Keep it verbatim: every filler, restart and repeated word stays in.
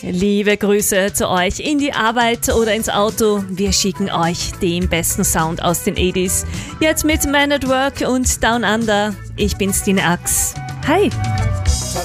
Liebe Grüße zu euch in die Arbeit oder ins Auto. Wir schicken euch den besten Sound aus den achtziger. Jetzt mit Man at Work und Down Under. Ich bin Stine Ax. Hi!